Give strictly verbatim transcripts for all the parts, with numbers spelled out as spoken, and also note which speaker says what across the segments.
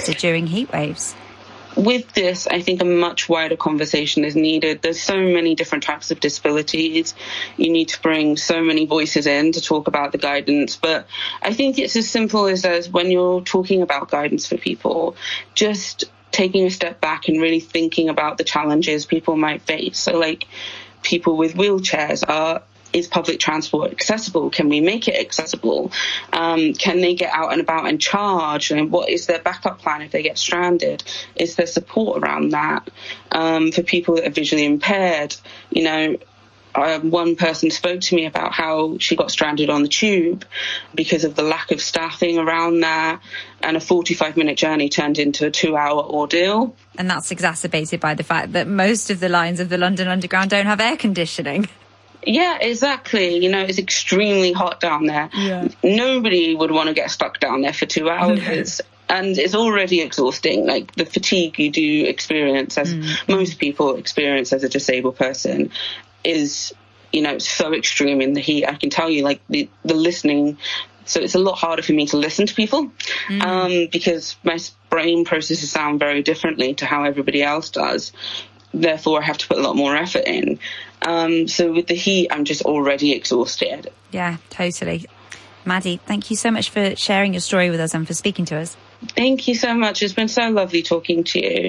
Speaker 1: disaster during heat waves.
Speaker 2: With this, I think a much wider conversation is needed. There's so many different types of disabilities. You need to bring so many voices in to talk about the guidance. But I think it's as simple as, as when you're talking about guidance for people, just taking a step back and really thinking about the challenges people might face. So, like, people with wheelchairs are... Is public transport accessible? Can we make it accessible? Um, can they get out and about and charge? And what is their backup plan if they get stranded? Is there support around that? Um, for people that are visually impaired, you know, uh, one person spoke to me about how she got stranded on the tube because of the lack of staffing around there, and a forty-five minute journey turned into a two hour ordeal.
Speaker 1: And that's exacerbated by the fact that most of the lines of the London Underground don't have air conditioning.
Speaker 2: Yeah, exactly. You know, it's extremely hot down there.
Speaker 1: Yeah.
Speaker 2: Nobody would want to get stuck down there for two hours. And it's already exhausting. Like, the fatigue you do experience, as mm. most people experience as a disabled person, is, you know, so extreme in the heat. I can tell you, like, the, the listening... So it's a lot harder for me to listen to people mm. um, because my brain processes sound very differently to how everybody else does. Therefore, I have to put a lot more effort in. Um, so with the heat, I'm just already exhausted.
Speaker 1: Yeah, totally. Maddie, thank you so much for sharing your story with us and for speaking to us.
Speaker 2: Thank you so much. It's been so lovely talking to you.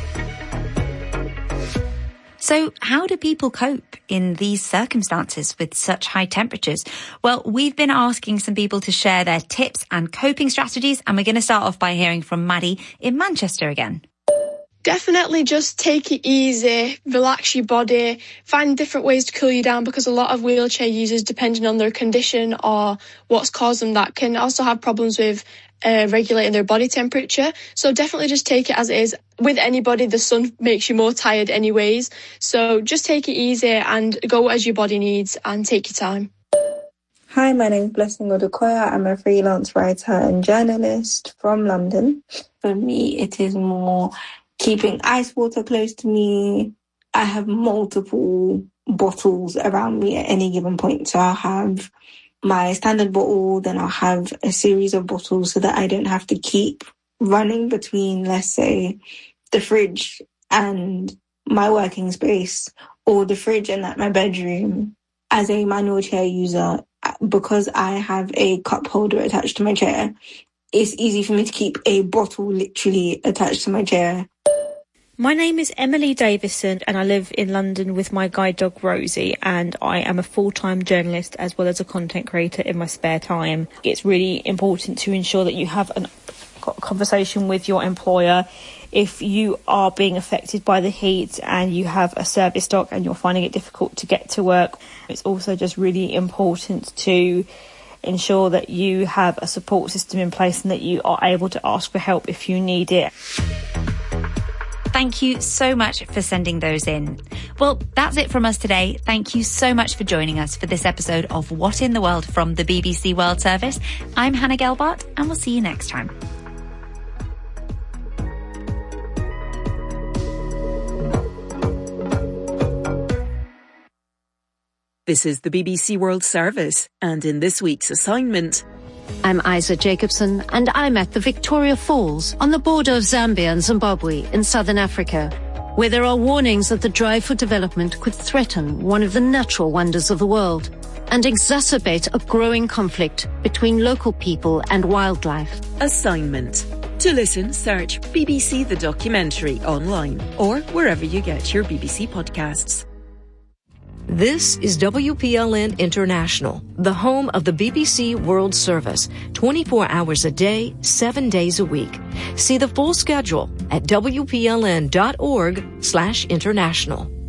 Speaker 1: So how do people cope in these circumstances with such high temperatures? Well, we've been asking some people to share their tips and coping strategies, and we're going to start off by hearing from Maddie in Manchester again.
Speaker 3: Definitely just take it easy, relax your body, find different ways to cool you down, because a lot of wheelchair users, depending on their condition or what's caused them, that can also have problems with uh, regulating their body temperature. So definitely just take it as it is. With anybody, the sun makes you more tired anyways. So just take it easy and go as your body needs and take your time.
Speaker 4: Hi, my name's Blessing Odukoya. I'm a freelance writer and journalist from London. For me, it is more keeping ice water close to me. I have multiple bottles around me at any given point. So I'll have my standard bottle, then I'll have a series of bottles so that I don't have to keep running between, let's say, the fridge and my working space, or the fridge and at my bedroom. As a manual chair user, because I have a cup holder attached to my chair, it's easy for me to keep a bottle literally attached to my chair.
Speaker 5: My name is Emily Davison and I live in London with my guide dog Rosie, and I am a full-time journalist as well as a content creator in my spare time. It's really important to ensure that you have a conversation with your employer if you are being affected by the heat and you have a service dog and you're finding it difficult to get to work. It's also just really important to ensure that you have a support system in place and that you are able to ask for help if you need it.
Speaker 1: Thank you so much for sending those in. Well, that's it from us today. Thank you so much for joining us for this episode of What in the World from the B B C World Service. I'm Hannah Gelbart, and we'll see you next time.
Speaker 6: This is the B B C World Service, and in this week's assignment...
Speaker 7: I'm Isa Jacobson, and I'm at the Victoria Falls on the border of Zambia and Zimbabwe in southern Africa, where there are warnings that the drive for development could threaten one of the natural wonders of the world and exacerbate a growing conflict between local people and wildlife.
Speaker 6: Assignment. To listen, search B B C The Documentary online or wherever you get your B B C podcasts.
Speaker 8: This is W P L N International, the home of the B B C World Service, twenty-four hours a day, seven days a week. See the full schedule at W P L N dot org slash international.